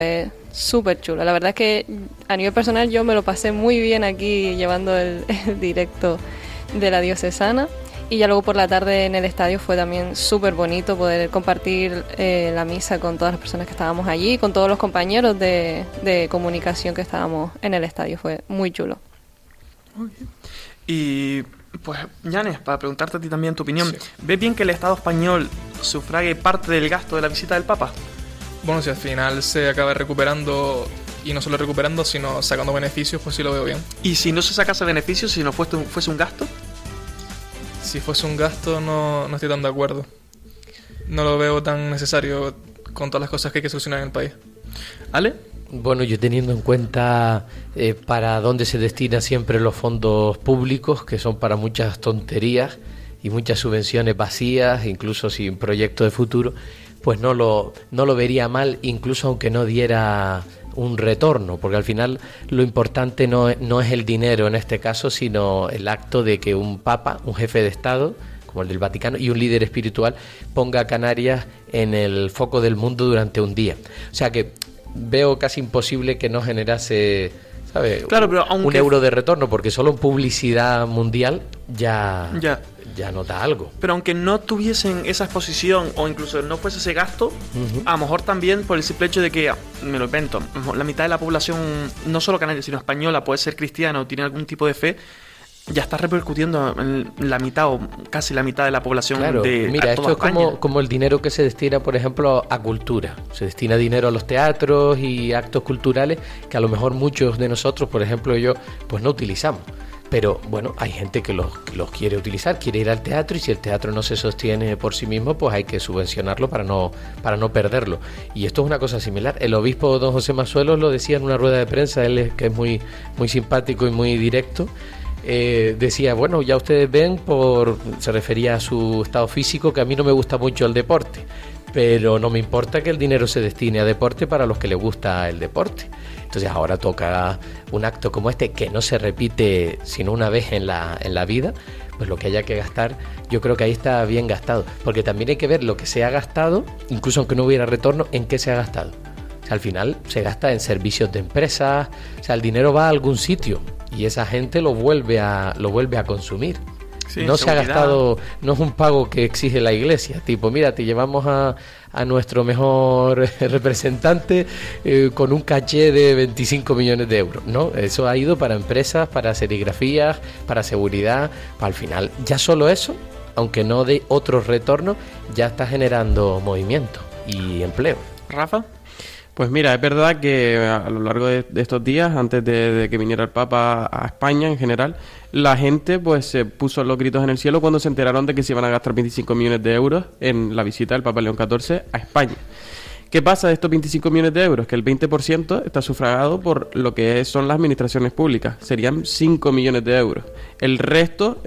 Súper chulo. La verdad es que a nivel personal yo me lo pasé muy bien aquí llevando el directo de la diocesana, y ya luego por la tarde en el estadio fue también súper bonito poder compartir la misa con todas las personas que estábamos allí, con todos los compañeros de comunicación que estábamos en el estadio. Fue muy chulo. Muy bien. Y pues, Yanes, para preguntarte a ti también tu opinión, Sí. ¿ves bien que el Estado español sufrague parte del gasto de la visita del Papa? Bueno, si al final se acaba recuperando, y no solo recuperando, sino sacando beneficios, pues sí lo veo bien. Y si no se sacase beneficio, si no fuese un gasto. Si fuese un gasto, no estoy tan de acuerdo. No lo veo tan necesario con todas las cosas que hay que solucionar en el país. ¿Ale? Bueno, yo teniendo en cuenta para dónde se destinan siempre los fondos públicos, que son para muchas tonterías y muchas subvenciones vacías, incluso sin proyecto de futuro, pues no lo vería mal, incluso aunque no diera un retorno, porque al final lo importante no es el dinero en este caso, sino el acto de que un papa, un jefe de Estado como el del Vaticano, y un líder espiritual ponga a Canarias en el foco del mundo durante un día. O sea que veo casi imposible que no generase, ¿sabes? Claro, pero aunque un euro de retorno, porque solo en publicidad mundial ya no da algo. Pero aunque no tuviesen esa exposición o incluso no fuese ese gasto, a lo mejor también por el simple hecho de que, me lo invento, a lo mejor la mitad de la población, no solo canaria, sino española, puede ser cristiana o tiene algún tipo de fe, ya está repercutiendo en la mitad o casi la mitad de la población. Claro, mira, esto es España. como el dinero que se destina, por ejemplo, a cultura. Se destina dinero a los teatros y actos culturales que a lo mejor muchos de nosotros, por ejemplo yo, pues no utilizamos. Pero bueno, hay gente que los quiere utilizar, quiere ir al teatro, y si el teatro no se sostiene por sí mismo, pues hay que subvencionarlo para no perderlo. Y esto es una cosa similar. El obispo don José Mazuelos lo decía en una rueda de prensa, él que es muy, muy simpático y muy directo. Decía, bueno, ya ustedes ven, se refería a su estado físico, que a mí no me gusta mucho el deporte, pero no me importa que el dinero se destine a deporte para los que les gusta el deporte. Entonces ahora toca un acto como este, que no se repite sino una vez en la vida, pues lo que haya que gastar, yo creo que ahí está bien gastado, porque también hay que ver lo que se ha gastado, incluso aunque no hubiera retorno, en qué se ha gastado. O sea, al final se gasta en servicios de empresas, o sea, el dinero va a algún sitio y esa gente lo vuelve a consumir. Sí, no se ha gastado, no es un pago que exige la iglesia, tipo, mira, te llevamos a nuestro mejor representante con un caché de 25 millones de euros. No, eso ha ido para empresas, para serigrafías, para seguridad. Al final, ya solo eso, aunque no dé otros retornos, ya está generando movimiento y empleo. Rafa. Pues mira, es verdad que a lo largo de estos días, antes de que viniera el Papa a España en general, la gente pues se puso los gritos en el cielo cuando se enteraron de que se iban a gastar 25 millones de euros en la visita del Papa León XIV a España. ¿Qué pasa de estos 25 millones de euros? Que el 20% está sufragado por lo que son las administraciones públicas. Serían 5 millones de euros. El resto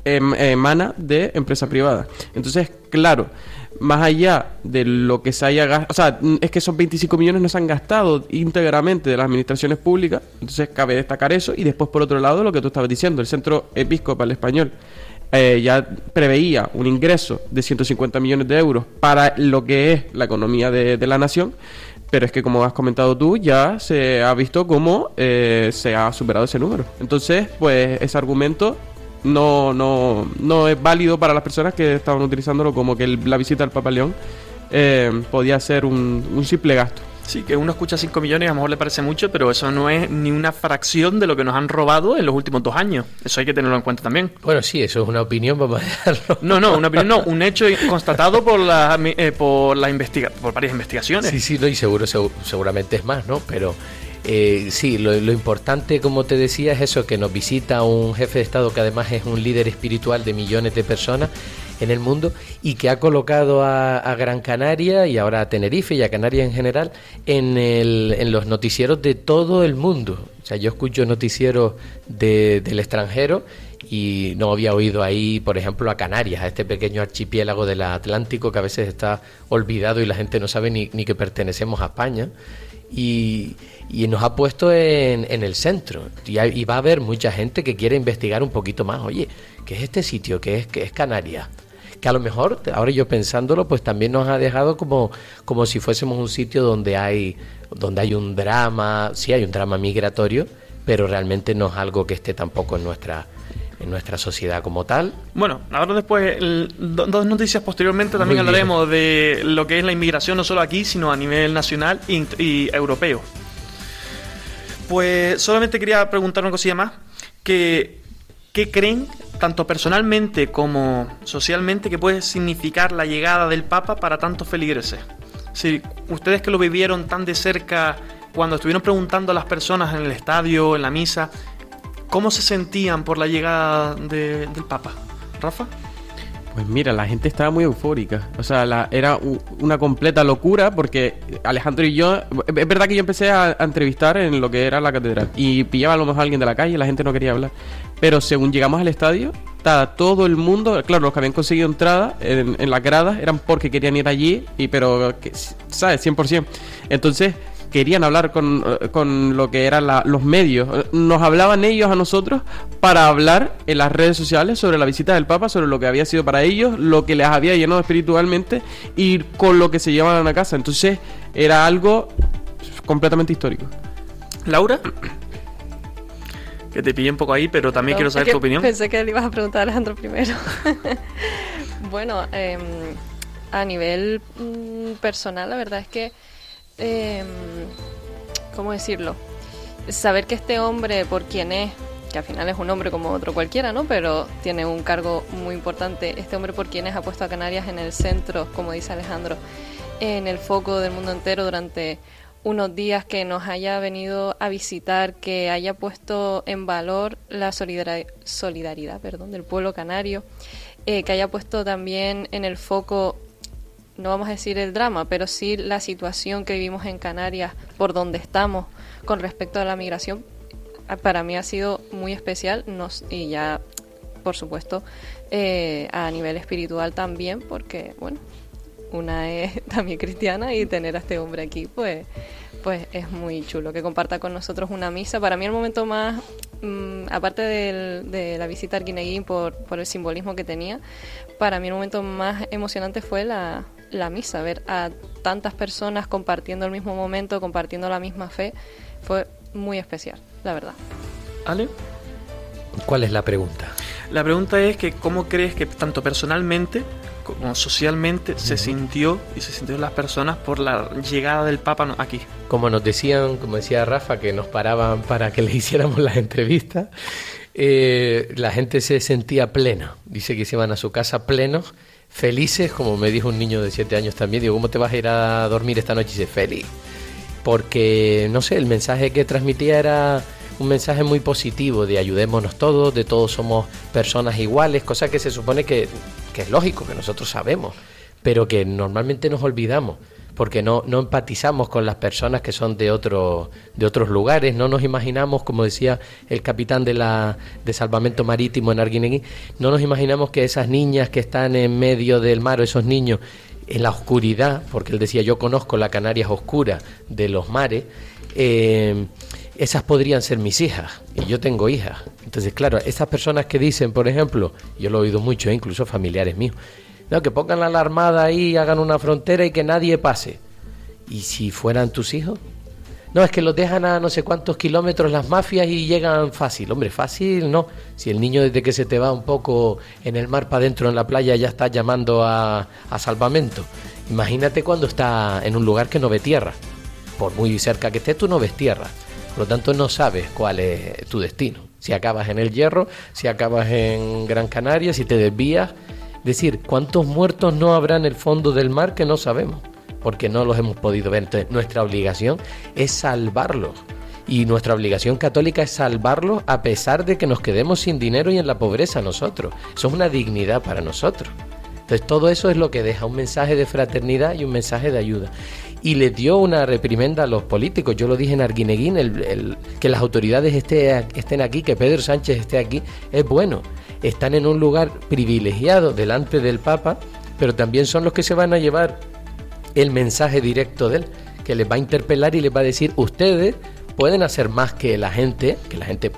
emana de empresa privada. Entonces, claro, más allá de lo que se haya gastado, o sea, es que esos 25 millones no se han gastado íntegramente de las administraciones públicas, entonces cabe destacar eso. Y después, por otro lado, lo que tú estabas diciendo, el Centro Episcopal Español ya preveía un ingreso de 150 millones de euros para lo que es la economía de la nación, pero es que, como has comentado tú, ya se ha visto cómo se ha superado ese número. Entonces, pues ese argumento no es válido para las personas que estaban utilizándolo como que la visita al Papa León podía ser un simple gasto. Sí, que uno escucha 5 millones y a lo mejor le parece mucho, pero eso no es ni una fracción de lo que nos han robado en los últimos 2 años. Eso hay que tenerlo en cuenta también. Bueno, sí, eso es una opinión, vamos a dejarlo. No, una opinión no, un hecho constatado por varias investigaciones. Sí, no, y seguramente es más, ¿no? Pero sí, lo importante, como te decía, es eso, que nos visita un jefe de Estado que además es un líder espiritual de millones de personas en el mundo y que ha colocado a Gran Canaria y ahora a Tenerife y a Canarias en general en los noticieros de todo el mundo. O sea, yo escucho noticieros del extranjero y no había oído ahí, por ejemplo, a Canarias, a este pequeño archipiélago del Atlántico que a veces está olvidado y la gente no sabe ni que pertenecemos a España. Y nos ha puesto en el centro y va a haber mucha gente que quiere investigar un poquito más. Oye, ¿qué es este sitio? ¿Qué es Canarias? que a lo mejor, ahora yo pensándolo, pues también nos ha dejado como si fuésemos un sitio donde hay un drama, sí hay un drama migratorio, pero realmente no es algo que esté tampoco en nuestra sociedad como tal. Bueno, ahora después, dos noticias posteriormente también hablaremos de lo que es la inmigración, no solo aquí, sino a nivel nacional y europeo. Pues solamente quería preguntar una cosilla más, ¿qué creen, tanto personalmente como socialmente, que puede significar la llegada del Papa para tantos feligreses? Si ustedes que lo vivieron tan de cerca, cuando estuvieron preguntando a las personas en el estadio, en la misa, ¿cómo se sentían por la llegada del Papa? ¿Rafa? Pues mira, la gente estaba muy eufórica. O sea, era una completa locura porque Alejandro y yo... Es verdad que yo empecé a entrevistar en lo que era la catedral y pillaba a lo mejor a alguien de la calle y la gente no quería hablar. Pero según llegamos al estadio, estaba todo el mundo... Claro, los que habían conseguido entrada en las gradas eran porque querían ir allí, pero, ¿sabes? 100%. Entonces... querían hablar con lo que eran los medios. Nos hablaban ellos a nosotros para hablar en las redes sociales sobre la visita del Papa, sobre lo que había sido para ellos, lo que les había llenado espiritualmente y con lo que se llevaban a casa. Entonces era algo completamente histórico. ¿Laura? Que te pillé un poco ahí, pero también quiero saber tu opinión. Pensé que le ibas a preguntar a Alejandro primero. Bueno, a nivel personal, la verdad es que ¿cómo decirlo? Saber que este hombre, por quien es, que al final es un hombre como otro cualquiera, ¿no? Pero tiene un cargo muy importante. Este hombre, por quien es, ha puesto a Canarias en el centro, como dice Alejandro, en el foco del mundo entero durante unos días, que nos haya venido a visitar, que haya puesto en valor la solidaridad del pueblo canario, que haya puesto también en el foco, no vamos a decir el drama, pero sí la situación que vivimos en Canarias, por donde estamos con respecto a la migración. Para mí ha sido muy especial, y ya, por supuesto, a nivel espiritual también, porque, bueno, una es también cristiana y tener a este hombre aquí, pues es muy chulo, que comparta con nosotros una misa. Para mí el momento más, aparte de la visita a Arguineguín por el simbolismo que tenía, para mí el momento más emocionante fue la misa, ver a tantas personas compartiendo el mismo momento, compartiendo la misma fe, fue muy especial, la verdad. ¿Ale? ¿Cuál es la pregunta? La pregunta es que ¿cómo crees que tanto personalmente como socialmente se sintió las personas por la llegada del Papa aquí? Como decía Rafa, que nos paraban para que le hiciéramos las entrevistas, la gente se sentía plena. Dice que se iban a su casa plenos, felices, como me dijo un niño de 7 años también. Digo, ¿cómo te vas a ir a dormir esta noche? Y dice, feliz. Porque, no sé, el mensaje que transmitía era un mensaje muy positivo de ayudémonos todos, de todos somos personas iguales, cosa que se supone que es lógico, que nosotros sabemos, pero que normalmente nos olvidamos, porque no empatizamos con las personas que son de otros lugares, no nos imaginamos, como decía el capitán de salvamento marítimo en Arguineguín, no nos imaginamos que esas niñas que están en medio del mar, o esos niños en la oscuridad, porque él decía, yo conozco la Canarias oscura de los mares, esas podrían ser mis hijas, y yo tengo hijas. Entonces, claro, esas personas que dicen, por ejemplo, yo lo he oído mucho, incluso familiares míos, no, que pongan a la armada ahí, hagan una frontera y que nadie pase. ¿Y si fueran tus hijos? No, es que los dejan a no sé cuántos kilómetros las mafias y llegan fácil. Hombre, fácil no. Si el niño desde que se te va un poco en el mar para adentro en la playa ya está llamando a salvamento. Imagínate cuando está en un lugar que no ve tierra. Por muy cerca que estés, tú no ves tierra. Por lo tanto, no sabes cuál es tu destino. Si acabas en el Hierro, si acabas en Gran Canaria, si te desvías. Es decir, ¿cuántos muertos no habrá en el fondo del mar que no sabemos? Porque no los hemos podido ver. Entonces, nuestra obligación es salvarlos. Y nuestra obligación católica es salvarlos a pesar de que nos quedemos sin dinero y en la pobreza nosotros. Eso es una dignidad para nosotros. Entonces, todo eso es lo que deja un mensaje de fraternidad y un mensaje de ayuda. Y le dio una reprimenda a los políticos. Yo lo dije en Arguineguín, que las autoridades estén aquí, que Pedro Sánchez esté aquí, es bueno. Están en un lugar privilegiado delante del Papa, pero también son los que se van a llevar el mensaje directo de él, que les va a interpelar y les va a decir, ustedes pueden hacer más que la gente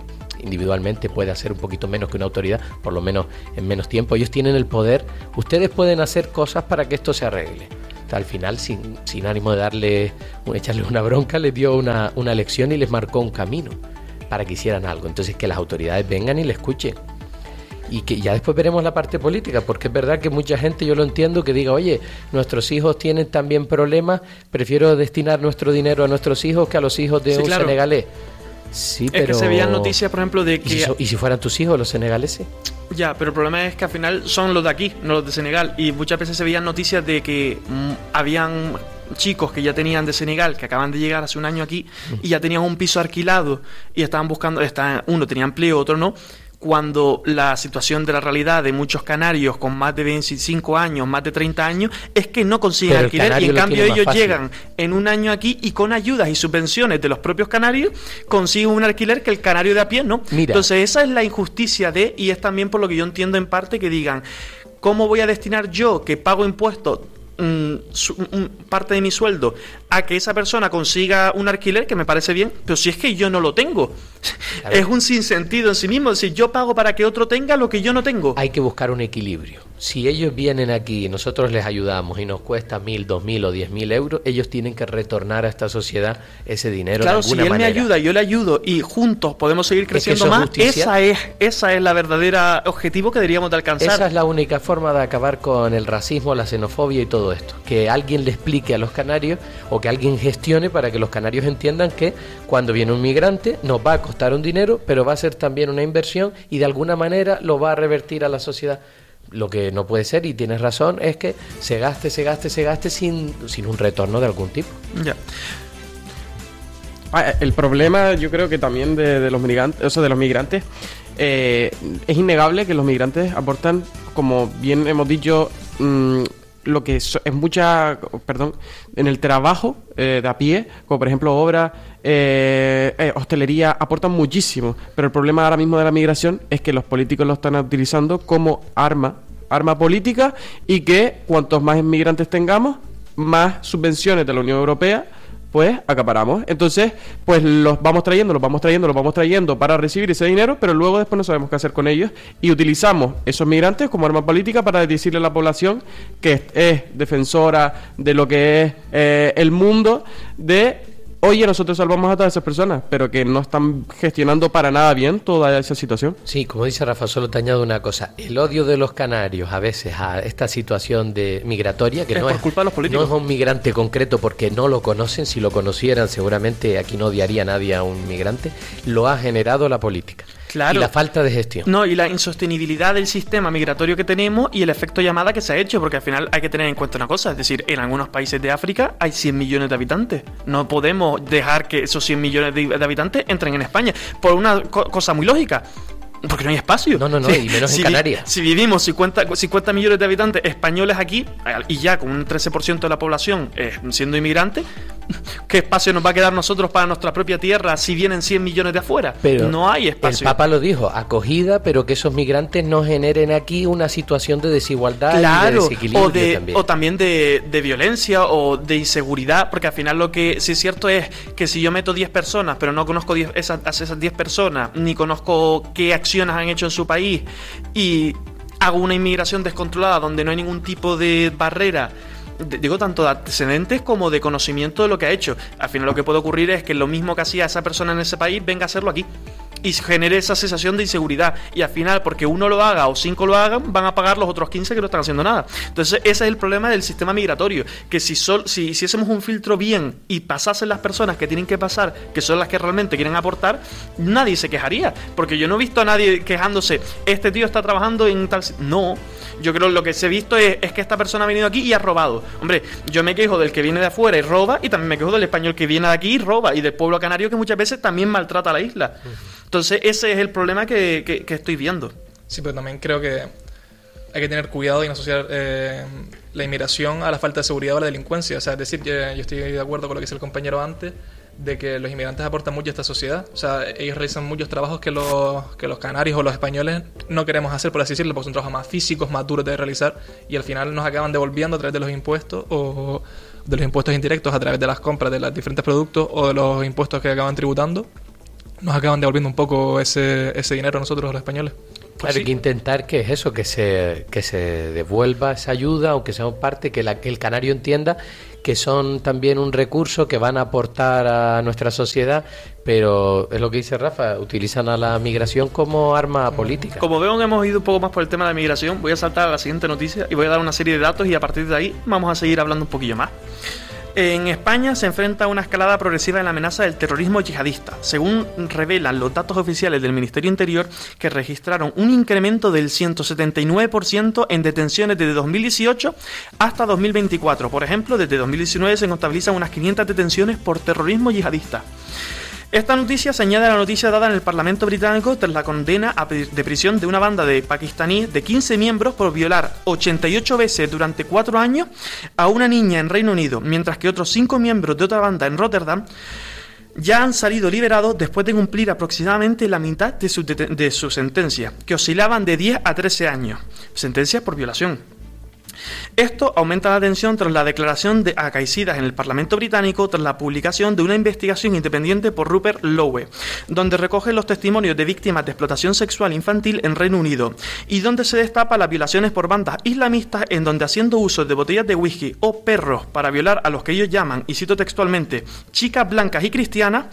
individualmente puede hacer un poquito menos que una autoridad, por lo menos en menos tiempo. Ellos tienen el poder, ustedes pueden hacer cosas para que esto se arregle. O sea, al final, sin ánimo de echarle una bronca, les dio una lección y les marcó un camino para que hicieran algo. Entonces, que las autoridades vengan y le escuchen. Y que ya después veremos la parte política, porque es verdad que mucha gente, yo lo entiendo, que diga, oye, nuestros hijos tienen también problemas, prefiero destinar nuestro dinero a nuestros hijos que a los hijos de un senegalés. Sí, pero... Es que se veían noticias, por ejemplo, de que... ¿Y si fueran tus hijos los senegaleses? Ya, pero el problema es que al final son los de aquí, no los de Senegal. Y muchas veces se veían noticias de que habían chicos que ya tenían de Senegal, que acaban de llegar hace un año aquí, y ya tenían un piso alquilado, y estaban buscando, uno tenía empleo, otro no, cuando la situación de la realidad de muchos canarios con más de 25 años, más de 30 años, es que no consiguen alquiler, y en cambio ellos llegan en un año aquí y con ayudas y subvenciones de los propios canarios consiguen un alquiler que el canario de a pie no. Mira. Entonces esa es la injusticia y es también por lo que yo entiendo en parte que digan, ¿cómo voy a destinar yo, que pago impuestos, parte de mi sueldo a que esa persona consiga un alquiler, que me parece bien, pero si es que yo no lo tengo? Claro. Es un sinsentido en sí mismo, es decir, yo pago para que otro tenga lo que yo no tengo. Hay que buscar un equilibrio. Si ellos vienen aquí y nosotros les ayudamos y nos cuesta 1.000, 2.000 o 10.000 euros, ellos tienen que retornar a esta sociedad ese dinero, claro, de alguna manera. Claro, si él me ayuda, yo le ayudo y juntos podemos seguir creciendo más, esa es la verdadera objetivo que deberíamos de alcanzar. Esa es la única forma de acabar con el racismo, la xenofobia y todo esto. Que alguien le explique a los canarios, o que alguien gestione para que los canarios entiendan que cuando viene un migrante nos va a costar un dinero, pero va a ser también una inversión y de alguna manera lo va a revertir a la sociedad. Lo que no puede ser, y tienes razón, es que se gaste sin un retorno de algún tipo. Ya. El problema, yo creo que también de los migrantes, es innegable que los migrantes aportan, como bien hemos dicho, lo que es en el trabajo de a pie, como por ejemplo obra, hostelería, aportan muchísimo, pero el problema ahora mismo de la migración es que los políticos lo están utilizando como arma política, y que cuantos más inmigrantes tengamos, más subvenciones de la Unión Europea pues acaparamos. Entonces, pues los vamos trayendo para recibir ese dinero, pero luego después no sabemos qué hacer con ellos, y utilizamos esos migrantes como arma política para decirle a la población que es defensora de lo que es el mundo, de oye, nosotros salvamos a todas esas personas, pero que no están gestionando para nada bien toda esa situación. Sí, como dice Rafa, solo te añado una cosa. El odio de los canarios a veces a esta situación de migratoria, que no es culpa de los políticos. No es un migrante concreto porque no lo conocen. Si lo conocieran, seguramente aquí no odiaría a nadie a un migrante. Lo ha generado la política. Claro. Y la falta de gestión. No, y la insostenibilidad del sistema migratorio que tenemos y el efecto llamada que se ha hecho, porque al final hay que tener en cuenta una cosa, es decir, en algunos países de África hay 100 millones de habitantes. No podemos dejar que esos 100 millones de habitantes entren en España por una cosa muy lógica. Porque no hay espacio. No, y menos en Canarias. Si vivimos 50 millones de habitantes españoles aquí, y ya con un 13% de la población siendo inmigrante, ¿qué espacio nos va a quedar nosotros para nuestra propia tierra si vienen 100 millones de afuera? Pero no hay espacio. El Papa lo dijo, acogida, pero que esos migrantes no generen aquí una situación de desigualdad, y de desequilibrio también. O también de violencia o de inseguridad, porque al final lo que sí es cierto es que si yo meto 10 personas, pero no conozco esas 10 personas, ni conozco qué acciones han hecho en su país, y hago una inmigración descontrolada donde no hay ningún tipo de barrera, digo, tanto de antecedentes como de conocimiento de lo que ha hecho, al final lo que puede ocurrir es que lo mismo que hacía esa persona en ese país venga a hacerlo aquí y genere esa sensación de inseguridad, y al final porque uno lo haga o 5 lo hagan, van a pagar los otros 15 que no están haciendo nada. Entonces ese es el problema del sistema migratorio, que si hacemos un filtro bien y pasasen las personas que tienen que pasar, que son las que realmente quieren aportar, nadie se quejaría, porque yo no he visto a nadie quejándose, este tío está trabajando en tal... No, yo creo que lo que se ha visto es que esta persona ha venido aquí y ha robado. Hombre, yo me quejo del que viene de afuera y roba, y también me quejo del español que viene de aquí y roba, y del pueblo canario que muchas veces también maltrata a la isla. Entonces ese es el problema que estoy viendo. Sí, pero también creo que hay que tener cuidado y no asociar la inmigración a la falta de seguridad o a la delincuencia. O sea, es decir, yo estoy de acuerdo con lo que dice el compañero antes, de que los inmigrantes aportan mucho a esta sociedad. O sea, ellos realizan muchos trabajos que los canarios o los españoles no queremos hacer, por así decirlo, porque son trabajos más físicos, más duros de realizar, y al final nos acaban devolviendo a través de los impuestos, o de los impuestos indirectos a través de las compras de los diferentes productos, o de los impuestos que acaban tributando. nos acaban devolviendo un poco ese dinero a nosotros, los españoles. Claro, hay que intentar que es eso, que se devuelva esa ayuda, aunque sea en parte, que el canario entienda que son también un recurso que van a aportar a nuestra sociedad, pero es lo que dice Rafa, utilizan a la migración como arma política. Como veo que hemos ido un poco más por el tema de la migración, voy a saltar a la siguiente noticia y voy a dar una serie de datos y a partir de ahí vamos a seguir hablando un poquillo más. En España se enfrenta a una escalada progresiva en la amenaza del terrorismo yihadista, según revelan los datos oficiales del Ministerio Interior, que registraron un incremento del 179% en detenciones desde 2018 hasta 2024. Por ejemplo, desde 2019 se contabilizan unas 500 detenciones por terrorismo yihadista. Esta noticia se añade a la noticia dada en el Parlamento británico tras la condena de prisión de una banda de pakistaníes de 15 miembros por violar 88 veces durante 4 años a una niña en Reino Unido, mientras que otros 5 miembros de otra banda en Rotterdam ya han salido liberados después de cumplir aproximadamente la mitad de su sentencia, que oscilaban de 10 a 13 años, sentencias por violación. Esto aumenta la tensión tras la declaración de acaecidas en el Parlamento británico tras la publicación de una investigación independiente por Rupert Lowe, donde recoge los testimonios de víctimas de explotación sexual infantil en Reino Unido y donde se destapa las violaciones por bandas islamistas en donde haciendo uso de botellas de whisky o perros para violar a los que ellos llaman, y cito textualmente, chicas blancas y cristianas,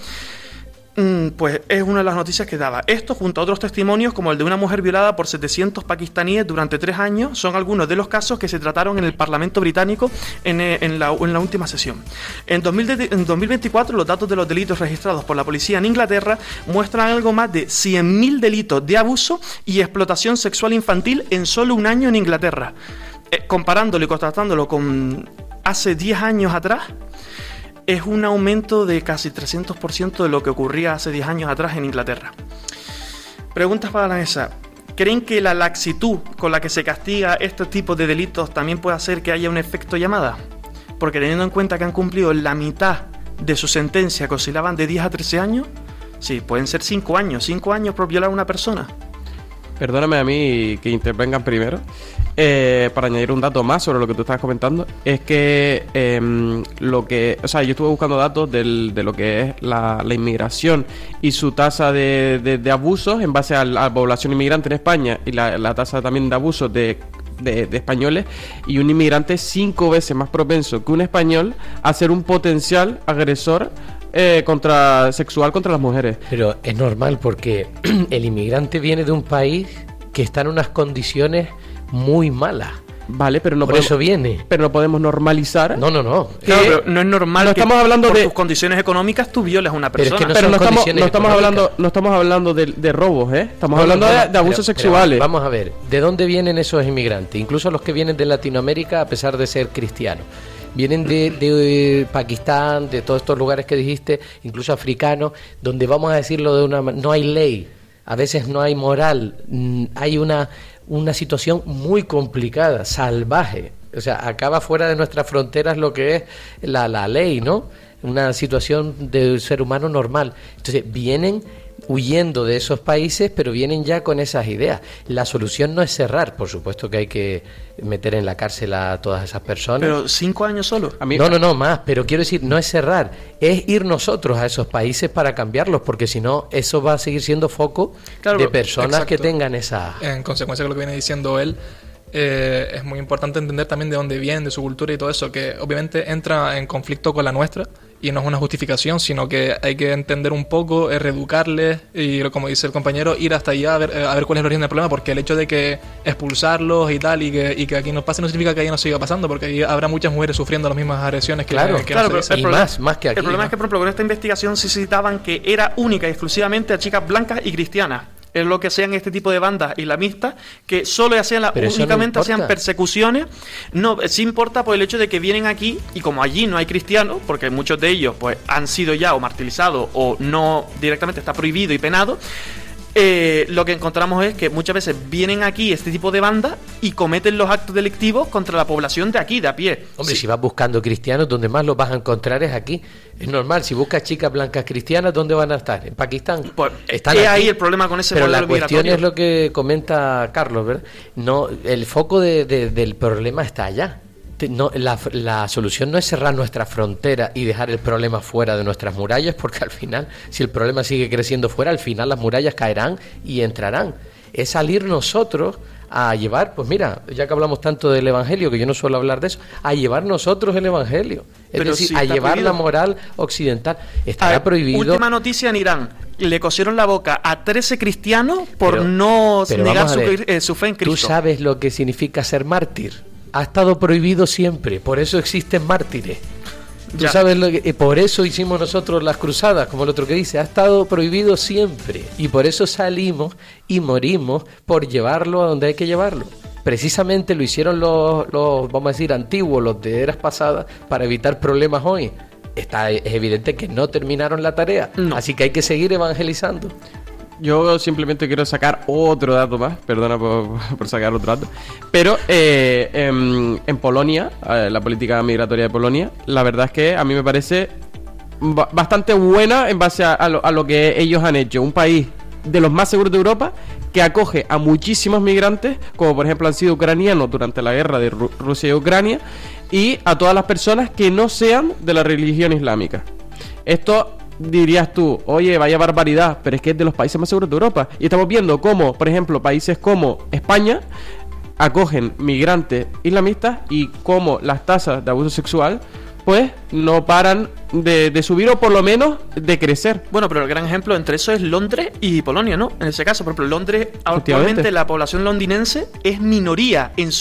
pues es una de las noticias que daba. Esto, junto a otros testimonios como el de una mujer violada por 700 pakistaníes durante 3 años, son algunos de los casos que se trataron en el Parlamento británico en la última sesión. En 2024, los datos de los delitos registrados por la policía en Inglaterra muestran algo más de 100.000 delitos de abuso y explotación sexual infantil en solo un año en Inglaterra. Comparándolo y contrastándolo con hace 10 años atrás, es un aumento de casi 300% de lo que ocurría hace 10 años atrás en Inglaterra. Preguntas para la mesa. ¿Creen que la laxitud con la que se castiga este tipo de delitos también puede hacer que haya un efecto llamada? Porque teniendo en cuenta que han cumplido la mitad de su sentencia, que oscilaban de 10 a 13 años, sí, pueden ser 5 años. 5 años por violar a una persona. Perdóname a mí que intervengan primero. Para añadir un dato más sobre lo que tú estabas comentando, es que yo estuve buscando datos de lo que es la inmigración y su tasa de abusos en base a la población inmigrante en España y la tasa también de abusos de españoles, y un inmigrante es 5 veces más propenso que un español a ser un potencial agresor sexual contra las mujeres. Pero es normal porque el inmigrante viene de un país que está en unas condiciones muy malas. Vale, pero no por podemos, eso viene. Pero no podemos normalizar. No. Claro, pero no es normal no que estamos hablando por de tus condiciones económicas tú violes a una persona. Pero es que no estamos hablando de robos, ¿eh? Estamos hablando de abusos sexuales. Pero vamos a ver, ¿de dónde vienen esos inmigrantes? Incluso los que vienen de Latinoamérica, a pesar de ser cristianos. Vienen de Pakistán, de todos estos lugares que dijiste, incluso africanos, donde, vamos a decirlo no hay ley, a veces no hay moral, hay una situación muy complicada, salvaje. O sea, acaba fuera de nuestras fronteras lo que es la ley, ¿no? Una situación de ser humano normal. Entonces, vienen huyendo de esos países, pero vienen ya con esas ideas. La solución no es cerrar, por supuesto que hay que meter en la cárcel a todas esas personas. Pero 5 años solo. No, más, pero quiero decir, no es cerrar, es ir nosotros a esos países para cambiarlos, porque si no, eso va a seguir siendo foco de personas exacto. que tengan esa... En consecuencia con lo que viene diciendo él, es muy importante entender también de dónde vienen, de su cultura y todo eso, que obviamente entra en conflicto con la nuestra, y no es una justificación, sino que hay que entender un poco, reeducarles y, como dice el compañero, ir hasta allá a ver cuál es el origen del problema, porque el hecho de que expulsarlos y tal, y que aquí nos pase, no significa que allá no siga pasando, porque ahí habrá muchas mujeres sufriendo las mismas agresiones que claro, pero y más que aquí. El problema es que, por ejemplo, con esta investigación se citaban que era única y exclusivamente a chicas blancas y cristianas. Es lo que hacían este tipo de bandas islamistas, que solo hacían únicamente hacían persecuciones. No, sí importa por el hecho de que vienen aquí, y como allí no hay cristianos, porque muchos de ellos pues han sido ya o martirizados o no directamente está prohibido y penado. Lo que encontramos es que muchas veces vienen aquí este tipo de bandas y cometen los actos delictivos contra la población de aquí, de a pie. Hombre, si vas buscando cristianos, donde más los vas a encontrar es aquí. Es normal, si buscas chicas blancas cristianas, ¿dónde van a estar? ¿En Pakistán? Pues están es ahí el problema con ese modelo migratorio. Pero la cuestión es lo que comenta Carlos, ¿verdad? No, el foco del problema está allá. La solución no es cerrar nuestra frontera y dejar el problema fuera de nuestras murallas, porque al final, si el problema sigue creciendo fuera, al final las murallas caerán y entrarán. Es salir nosotros a llevar, pues mira, ya que hablamos tanto del Evangelio, que yo no suelo hablar de eso, a llevar nosotros el Evangelio. Es decir, si a llevar prohibido la moral occidental. Estará prohibido. Última noticia en Irán. Le cosieron la boca a 13 cristianos por no negar su fe en Cristo. ¿Tú sabes lo que significa ser mártir? Ha estado prohibido siempre, por eso existen mártires. Tú sabes lo que, por eso hicimos nosotros las cruzadas, como el otro que dice, ha estado prohibido siempre. Y por eso salimos y morimos por llevarlo a donde hay que llevarlo. Precisamente lo hicieron los vamos a decir, antiguos, los de eras pasadas, para evitar problemas hoy. Es evidente que no terminaron la tarea, así que hay que seguir evangelizando. Yo simplemente quiero sacar otro dato más, perdona por sacar otro dato, pero en Polonia, la política migratoria de Polonia, la verdad es que a mí me parece bastante buena en base a lo que ellos han hecho. Un país de los más seguros de Europa que acoge a muchísimos migrantes, como por ejemplo han sido ucranianos durante la guerra de Rusia y Ucrania, y a todas las personas que no sean de la religión islámica. Esto dirías tú, oye, vaya barbaridad, pero es que es de los países más seguros de Europa. Y estamos viendo cómo, por ejemplo, países como España acogen migrantes islamistas y cómo las tasas de abuso sexual pues no paran de subir, o por lo menos de crecer. Bueno, pero el gran ejemplo entre eso es Londres y Polonia, ¿no? En ese caso, por ejemplo, Londres, actualmente la población londinense es minoría en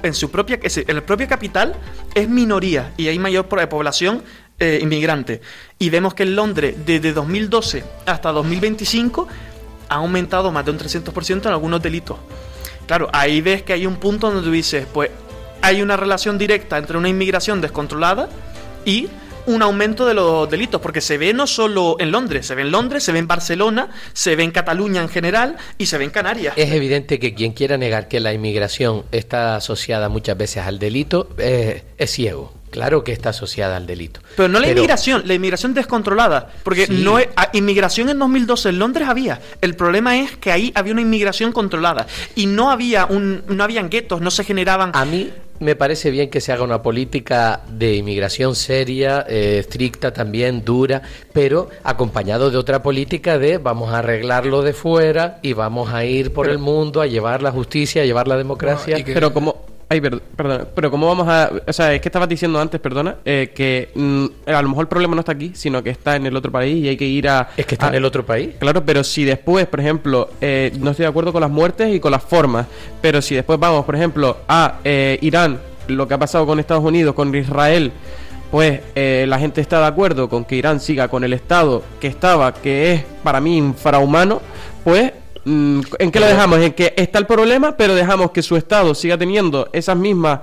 la propia capital, es minoría, y hay mayor población inmigrante. Y vemos que en Londres, desde 2012 hasta 2025, ha aumentado más de un 300% en algunos delitos. Claro, ahí ves que hay un punto donde tú dices, pues hay una relación directa entre una inmigración descontrolada y un aumento de los delitos, porque se ve no solo en Londres, se ve en Barcelona, se ve en Cataluña en general y se ve en Canarias. Es evidente que quien quiera negar que la inmigración está asociada muchas veces al delito es ciego. Claro que está asociada al delito. Pero no la inmigración descontrolada. Porque sí, no inmigración en 2012 en Londres había. El problema es que ahí había una inmigración controlada. Y no habían guetos, no se generaban. A mí me parece bien que se haga una política de inmigración seria, estricta también, dura, pero acompañado de otra política de vamos a arreglarlo de fuera y vamos a ir por el mundo a llevar la justicia, a llevar la democracia. No, pero como... Ay, perdona, pero ¿cómo vamos a...? O sea, es que estabas diciendo antes, perdona, que a lo mejor el problema no está aquí, sino que está en el otro país y hay que ir a... ¿Es que está en el otro país? Claro, pero si después, por ejemplo, no estoy de acuerdo con las muertes y con las formas, pero si después vamos, por ejemplo, a Irán, lo que ha pasado con Estados Unidos, con Israel, pues la gente está de acuerdo con que Irán siga con el estado que estaba, que es para mí infrahumano, pues... ¿En qué lo dejamos? En que está el problema, pero dejamos que su estado siga teniendo esos mismos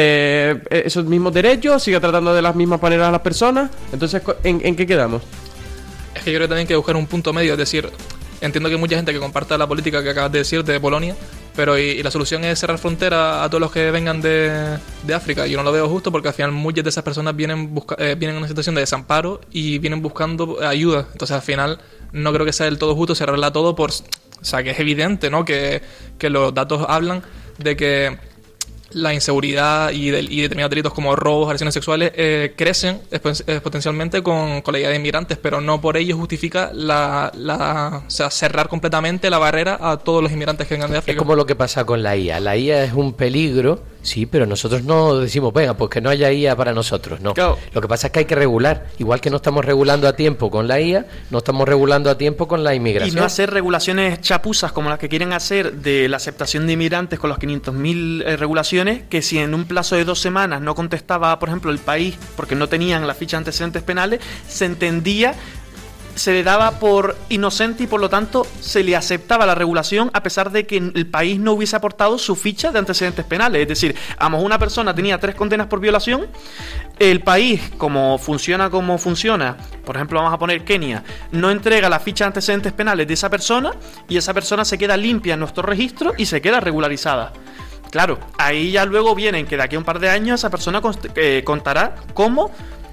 derechos, siga tratando de las mismas maneras a las personas. Entonces, ¿en qué quedamos? Es que yo creo que también hay que buscar un punto medio. Es decir, entiendo que hay mucha gente que comparta la política que acabas de decir de Polonia, pero y la solución es cerrar frontera a todos los que vengan de África. Yo no lo veo justo, porque al final muchas de esas personas vienen en una situación de desamparo y vienen buscando ayuda. Entonces al final no creo que sea del todo justo cerrarla todo por... O sea, que es evidente, ¿no? Que los datos hablan de que la inseguridad y determinados delitos como robos, agresiones sexuales crecen potencialmente con la idea de inmigrantes, pero no por ello justifica o sea, cerrar completamente la barrera a todos los inmigrantes que vengan de África. Es como lo que pasa con la IA. La IA es un peligro, sí, pero nosotros no decimos, venga, pues que no haya IA para nosotros, no. Claro. Lo que pasa es que hay que regular. Igual que no estamos regulando a tiempo con la IA, no estamos regulando a tiempo con la inmigración. Y no hacer regulaciones chapuzas como las que quieren hacer de la aceptación de inmigrantes con los 500.000 regulaciones, que si en un plazo de 2 semanas no contestaba, por ejemplo, el país, porque no tenían la ficha de antecedentes penales, se entendía, se le daba por inocente y por lo tanto se le aceptaba la regulación a pesar de que el país no hubiese aportado su ficha de antecedentes penales. Es decir, a lo mejor una persona tenía 3 condenas por violación, el país, como funciona, por ejemplo, vamos a poner Kenia, no entrega la ficha de antecedentes penales de esa persona y esa persona se queda limpia en nuestro registro y se queda regularizada. Claro, ahí ya luego vienen que de aquí a un par de años esa persona contará como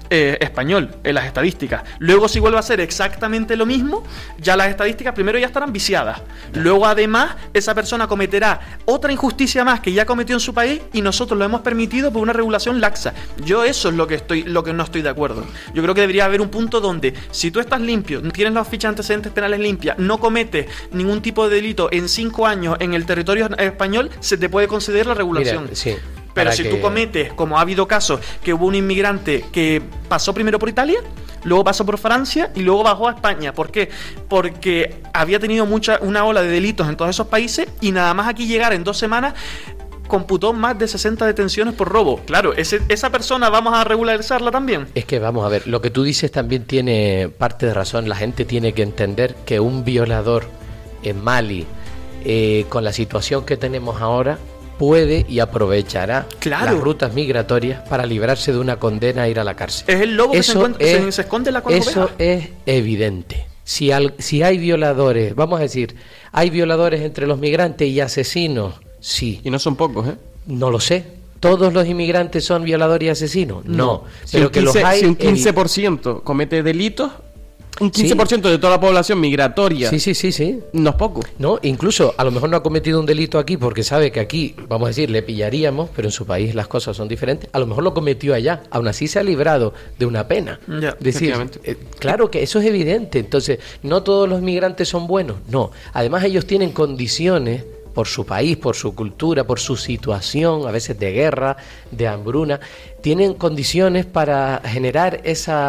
español en las estadísticas. Luego, si vuelve a ser exactamente lo mismo, ya las estadísticas primero ya estarán viciadas. Luego, además, esa persona cometerá otra injusticia más que ya cometió en su país y nosotros lo hemos permitido por una regulación laxa. Yo eso es lo que no estoy de acuerdo. Yo creo que debería haber un punto donde, si tú estás limpio, tienes las fichas de antecedentes penales limpias, no cometes ningún tipo de delito en 5 años en el territorio español, se te puede conceder la regulación. Mira, sí. Pero si tú cometes, como ha habido casos, que hubo un inmigrante que pasó primero por Italia, luego pasó por Francia y luego bajó a España. ¿Por qué? Porque había tenido una ola de delitos en todos esos países y nada más aquí llegar en 2 semanas computó más de 60 detenciones por robo. Claro, esa persona vamos a regularizarla también. Es que vamos a ver, lo que tú dices también tiene parte de razón. La gente tiene que entender que un violador en Mali, con la situación que tenemos ahora, puede y aprovechará las rutas migratorias para librarse de una condena a ir a la cárcel. Es el lobo que se esconde en la cola. Eso es evidente. Si hay violadores, vamos a decir, hay violadores entre los migrantes y asesinos, sí. Y no son pocos, ¿eh? No lo sé. ¿Todos los inmigrantes son violadores y asesinos? No. Pero que los hay... Si un 15% comete delitos... Un 15% de toda la población migratoria. Sí. No es poco. No, incluso a lo mejor no ha cometido un delito aquí porque sabe que aquí, vamos a decir, le pillaríamos, pero en su país las cosas son diferentes. A lo mejor lo cometió allá. Aún así se ha librado de una pena. Ya, decir, claro que eso es evidente. Entonces, no todos los migrantes son buenos. No. Además, ellos tienen condiciones por su país, por su cultura, por su situación, a veces de guerra, de hambruna, tienen condiciones para generar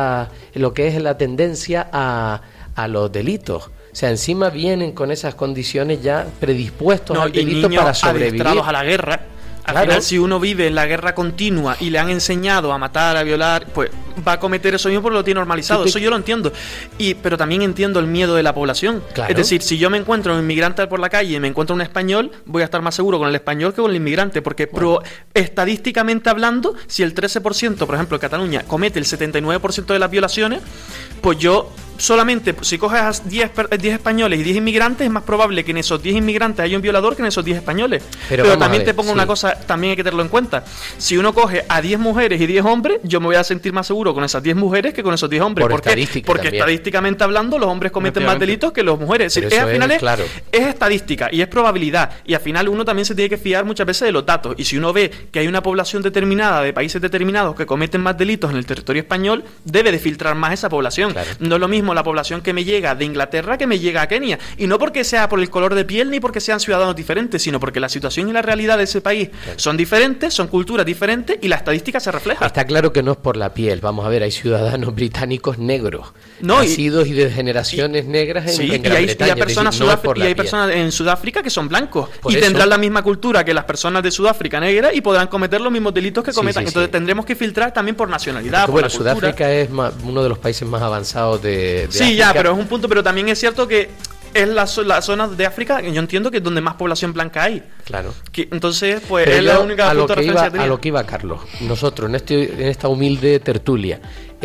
lo que es la tendencia a los delitos. O sea, encima vienen con esas condiciones ya predispuestos al delito para sobrevivir. Adiestrados a la guerra. Al final, si uno vive en la guerra continua y le han enseñado a matar, a violar, pues va a cometer eso mismo porque lo tiene normalizado. Eso yo lo entiendo. Pero también entiendo el miedo de la población. Claro. Es decir, si yo me encuentro un inmigrante por la calle y me encuentro un español, voy a estar más seguro con el español que con el inmigrante. Porque estadísticamente hablando, si el 13%, por ejemplo, en Cataluña, comete el 79% de las violaciones, pues yo... Solamente, si coges a 10 españoles y 10 inmigrantes, es más probable que en esos 10 inmigrantes haya un violador que en esos 10 españoles. Pero también te pongo una cosa, también hay que tenerlo en cuenta. Si uno coge a 10 mujeres y 10 hombres, yo me voy a sentir más seguro con esas 10 mujeres que con esos 10 hombres. ¿Por qué? Porque estadísticamente hablando, los hombres cometen más delitos que las mujeres. Al final es estadística y es probabilidad. Y al final uno también se tiene que fiar muchas veces de los datos. Y si uno ve que hay una población determinada de países determinados que cometen más delitos en el territorio español, debe de filtrar más esa población. Claro. No es lo mismo la población que me llega de Inglaterra que me llega a Kenia, y no porque sea por el color de piel ni porque sean ciudadanos diferentes, sino porque la situación y la realidad de ese país son diferentes, son culturas diferentes y la estadística se refleja. Está claro que no es por la piel. Vamos a ver, hay ciudadanos británicos negros, nacidos y de generaciones negras en Gran Bretaña. Y hay personas en Sudáfrica que son blancos y tendrán la misma cultura que las personas de Sudáfrica negras y podrán cometer los mismos delitos que cometan. Entonces tendremos que filtrar también por nacionalidad, por la cultura. Sudáfrica es uno de los países más avanzados de África. Pero es un punto, pero también es cierto que es la zona de África, yo entiendo que es donde más población blanca hay. Claro. Entonces, pues es la única punto de referencia que tenía. A lo que iba Carlos, nosotros en esta humilde tertulia,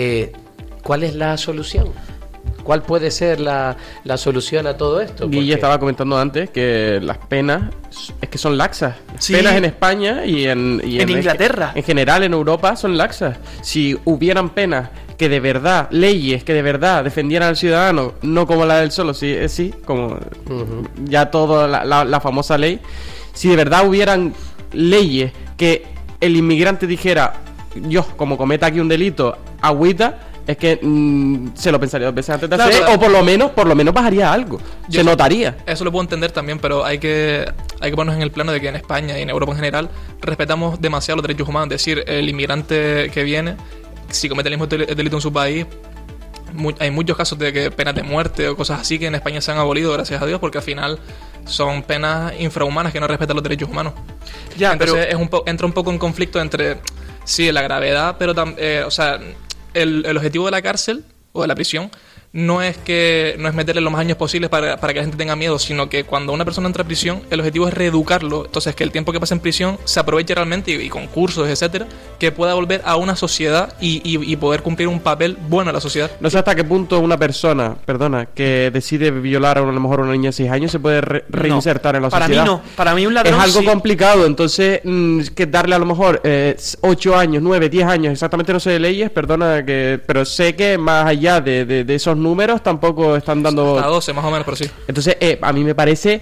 ¿cuál es la solución? ¿Cuál puede ser la solución a todo esto? Guille estaba comentando antes que las penas es que son laxas. Las penas en España y en Inglaterra. En general en Europa son laxas. Si hubieran penas que de verdad, leyes que de verdad defendieran al ciudadano, no como la del solo, como ya toda la famosa ley, si de verdad hubieran leyes que el inmigrante dijera, yo como cometa aquí un delito, agüita, es que se lo pensaría 2 veces antes de hacer, o por lo menos bajaría algo, se notaría. Eso lo puedo entender también, pero hay que ponernos en el plano de que en España y en Europa en general respetamos demasiado los derechos humanos. Es decir, el inmigrante que viene, si comete el mismo delito en su país, hay muchos casos de que penas de muerte o cosas así que en España se han abolido, gracias a Dios, porque al final son penas infrahumanas que no respetan los derechos humanos. Entonces entra un poco en conflicto entre la gravedad, pero el objetivo de la cárcel o de la prisión no es meterle los más años posibles para que la gente tenga miedo, sino que cuando una persona entra a prisión, el objetivo es reeducarlo. Entonces, que el tiempo que pasa en prisión se aproveche realmente y con cursos, etcétera, que pueda volver a una sociedad y poder cumplir un papel bueno en la sociedad. No sé hasta qué punto una persona, que decide violar a lo mejor a una niña de 6 años se puede reinsertar en la sociedad. Para mí no. Para mí un ladrón es algo sí. complicado, entonces que darle a lo mejor 8 años, 9, 10 años, exactamente no sé de leyes, pero sé que más allá de esos números tampoco están dando... Hasta 12 más o menos, pero sí. Entonces a mí me parece...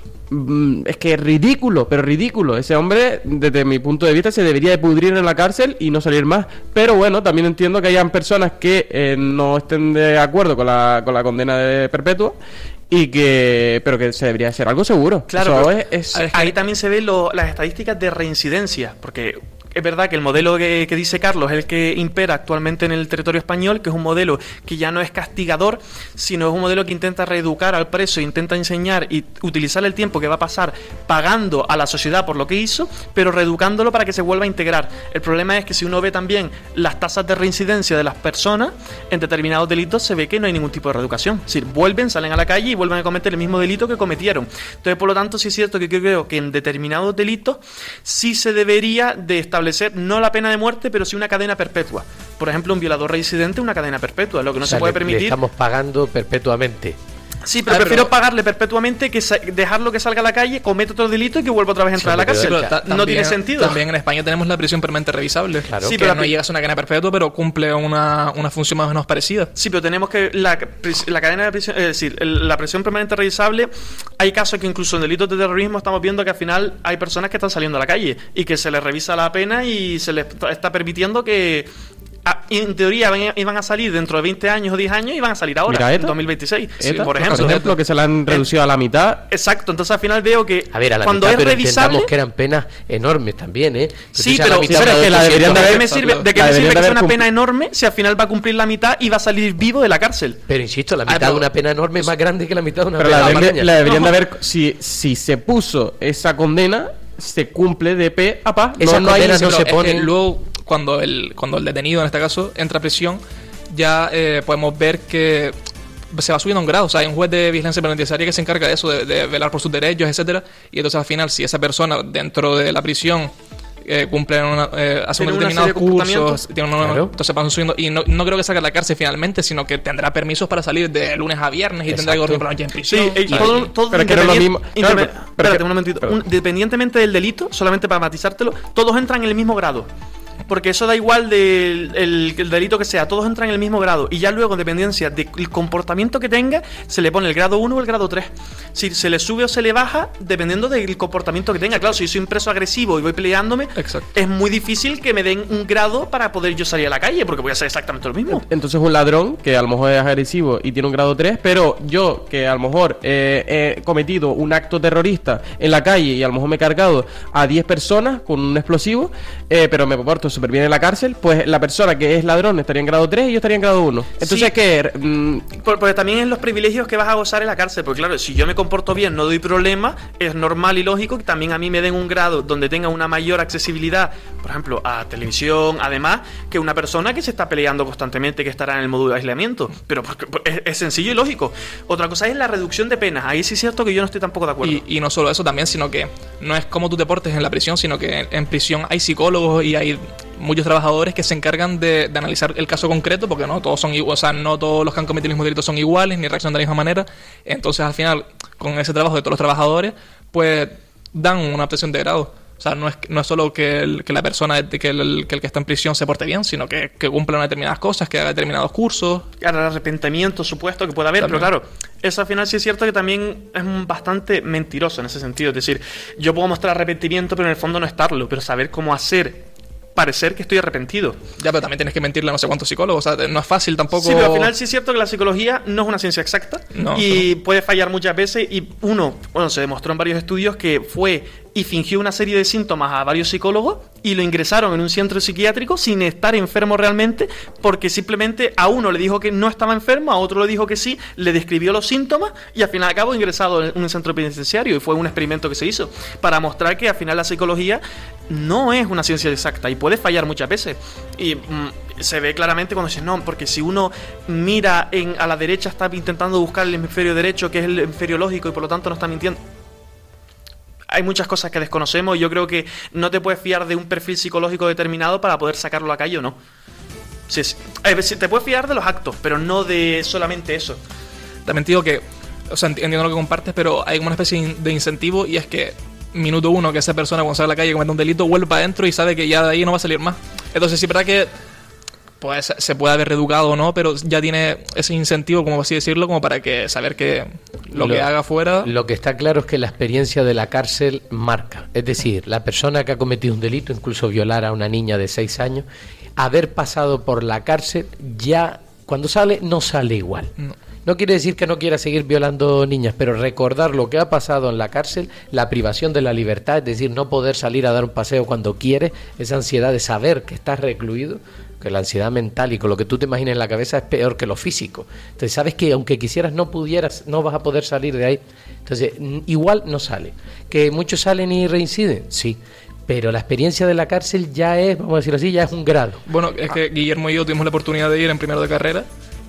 es que es ridículo, pero ridículo. Ese hombre, desde mi punto de vista, se debería de pudrir en la cárcel y no salir más. Pero bueno, también entiendo que hayan personas que no estén de acuerdo con la condena de perpetua pero que se debería hacer algo seguro. Claro, eso ahí también se ven las estadísticas de reincidencia, porque es verdad que el modelo que dice Carlos es el que impera actualmente en el territorio español, que es un modelo que ya no es castigador, sino es un modelo que intenta reeducar al preso, intenta enseñar y utilizar el tiempo que va a pasar pagando a la sociedad por lo que hizo, pero reeducándolo para que se vuelva a integrar. El problema es que si uno ve también las tasas de reincidencia de las personas en determinados delitos, se ve que no hay ningún tipo de reeducación. Es decir, salen a la calle y vuelven a cometer el mismo delito que cometieron. Entonces, por lo tanto, sí es cierto que creo que en determinados delitos sí se debería de establecer no la pena de muerte, pero sí una cadena perpetua. Por ejemplo, un violador reincidente, una cadena perpetua, lo que no se puede permitir. Le estamos pagando perpetuamente. Sí, pero prefiero pagarle perpetuamente que dejarlo que salga a la calle, cometa otro delito y que vuelva otra vez a entrar a la cárcel. No tiene sentido. También en España tenemos la prisión permanente revisable. Claro. Sí, pero no llegas a una cadena perpetua, pero cumple una función más o menos parecida. Sí, pero tenemos que la cadena de prisión, es decir, la prisión permanente revisable. Hay casos que incluso en delitos de terrorismo estamos viendo que al final hay personas que están saliendo a la calle y que se les revisa la pena y se les está permitiendo que en teoría iban a salir dentro de 20 años o 10 años y van a salir ahora, en 2026. Sí, por ejemplo, que se la han reducido a la mitad. Exacto, entonces al final veo que a ver, a la cuando mitad, es pero revisable, entendamos que eran penas enormes también, ¿eh? Sí, pero es que la deberían de haber... ¿De qué me sirve que sea una pena enorme si al final va a cumplir la mitad y va a salir vivo de la cárcel? Pero insisto, la mitad de una pena enorme es más grande que la mitad de una pero pena la deberían de haber... Si se puso esa condena, se cumple de pe a pa. Esa condena no se pone... Luego, cuando el detenido, en este caso, entra a prisión, ya podemos ver que se va subiendo un grado. O sea, hay un juez de vigilancia penitenciaria que se encarga de eso, de velar por sus derechos, etcétera. Y entonces, al final, si esa persona dentro de la prisión cumple hace unos determinados cursos, entonces van subiendo. Y no creo que salga de la cárcel finalmente, sino que tendrá permisos para salir de lunes a viernes y tendrá que dormir por la noche en prisión. Sí, todo pero que no es lo mismo. Espérate un momentito. Independientemente del delito, solamente para matizártelo, todos entran en el mismo grado. Porque eso da igual del delito que sea, todos entran en el mismo grado. Y ya luego, en dependencia del comportamiento que tenga, se le pone el grado 1 o el grado 3. Si se le sube o se le baja, dependiendo del comportamiento que tenga. Claro, si yo soy un preso agresivo y voy peleándome, es muy difícil que me den un grado para poder yo salir a la calle, porque voy a hacer exactamente lo mismo. Entonces un ladrón, que a lo mejor es agresivo y tiene un grado 3, pero yo, que a lo mejor he cometido un acto terrorista en la calle y a lo mejor me he cargado a 10 personas con un explosivo, pero me comporto súper bien en la cárcel, pues la persona que es ladrón estaría en grado 3 y yo estaría en grado 1. Entonces, sí, porque también es los privilegios que vas a gozar en la cárcel. Porque claro, si yo me comporto bien, no doy problema, es normal y lógico que también a mí me den un grado donde tenga una mayor accesibilidad, por ejemplo, a televisión, además, que una persona que se está peleando constantemente, que estará en el módulo de aislamiento. Pero es sencillo y lógico. Otra cosa es la reducción de penas. Ahí sí es cierto que yo no estoy tampoco de acuerdo. Y no solo eso también, sino que no es como tú te portes en la prisión, sino que en prisión hay psicólogos y hay muchos trabajadores que se encargan de analizar el caso concreto, porque no todos son iguales, o sea, no todos los que han cometido el mismo delito son iguales ni reaccionan de la misma manera. Entonces, al final, con ese trabajo de todos los trabajadores, pues dan una obtención de grado. O sea, no es solo que la persona, que el que está en prisión se porte bien, sino que cumpla unas determinadas cosas, que haga determinados cursos. Claro, el arrepentimiento supuesto que puede haber, también. Pero claro, eso al final sí es cierto que también es bastante mentiroso en ese sentido. Es decir, yo puedo mostrar arrepentimiento, pero en el fondo no estarlo, pero saber cómo hacer parecer que estoy arrepentido. Ya, pero también tienes que mentirle a no sé cuántos psicólogos, o sea, no es fácil tampoco. Sí, pero al final sí es cierto que la psicología no es una ciencia exacta y puede fallar muchas veces y se demostró en varios estudios que fue y fingió una serie de síntomas a varios psicólogos y lo ingresaron en un centro psiquiátrico sin estar enfermo realmente, porque simplemente a uno le dijo que no estaba enfermo, a otro le dijo que sí, le describió los síntomas y al final acabó ingresado en un centro penitenciario, y fue un experimento que se hizo para mostrar que al final la psicología no es una ciencia exacta y puede fallar muchas veces. Y se ve claramente cuando dicen no, porque si uno mira a la derecha está intentando buscar el hemisferio derecho, que es el hemisferio lógico, y por lo tanto no está mintiendo. Hay muchas cosas que desconocemos y yo creo que no te puedes fiar de un perfil psicológico determinado para poder sacarlo a la calle o no. Sí, te puedes fiar de los actos, pero no de solamente eso. También te digo que, o sea, entiendo lo que compartes, pero hay como una especie de incentivo, y es que minuto uno que esa persona cuando sale a la calle y comete un delito vuelve para adentro y sabe que ya de ahí no va a salir más. Entonces sí es verdad que pues se puede haber reeducado o no, pero ya tiene ese incentivo, como así decirlo, como para que saber que lo que haga fuera... Lo que está claro es que la experiencia de la cárcel marca. Es decir, la persona que ha cometido un delito, incluso violar a una niña de 6 años, haber pasado por la cárcel, ya cuando sale, no sale igual. No quiere decir que no quiera seguir violando niñas, pero recordar lo que ha pasado en la cárcel, la privación de la libertad, es decir, no poder salir a dar un paseo cuando quiere, esa ansiedad de saber que estás recluido, que la ansiedad mental y con lo que tú te imagines en la cabeza es peor que lo físico. Entonces sabes que aunque quisieras no pudieras, no vas a poder salir de ahí. Entonces igual no sale. ¿Que muchos salen y reinciden? Sí. Pero la experiencia de la cárcel ya es, vamos a decirlo así, ya es un grado. Bueno, es que Guillermo y yo tuvimos la oportunidad de ir en primero de carrera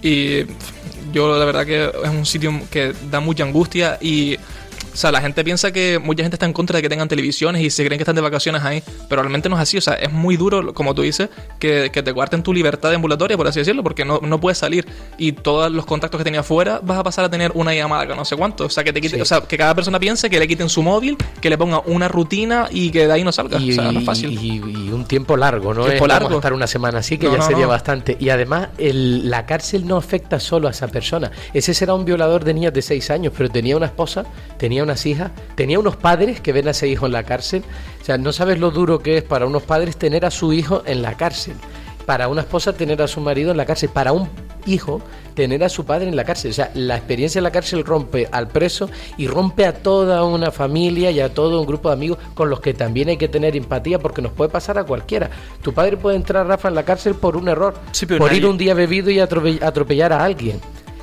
y yo la verdad que es un sitio que da mucha angustia y... O sea, la gente piensa que mucha gente está en contra de que tengan televisiones y se creen que están de vacaciones ahí, pero realmente no es así. O sea, es muy duro, como tú dices, que te cuarten tu libertad ambulatoria, por así decirlo, porque no puedes salir y todos los contactos que tenías fuera vas a pasar a tener una llamada que no sé cuánto. O sea, que te quite, sí. O sea, que cada persona piense que le quiten su móvil, que le ponga una rutina y que de ahí no salga. O sea, no es fácil. Y un tiempo largo, ¿no? Tiempo largo. Vamos a estar una semana así, que ya sería bastante. Y además, la cárcel no afecta solo a esa persona. Ese será un violador de niñas de 6 años, pero tenía una esposa, tenía unas hijas, tenía unos padres que ven a ese hijo en la cárcel. O sea, no sabes lo duro que es para unos padres tener a su hijo en la cárcel, para una esposa tener a su marido en la cárcel, para un hijo tener a su padre en la cárcel. O sea, la experiencia en la cárcel rompe al preso y rompe a toda una familia y a todo un grupo de amigos con los que también hay que tener empatía, porque nos puede pasar a cualquiera. Tu padre puede entrar, Rafa, en la cárcel por un error, sí, por ir un día bebido y atropellar a alguien.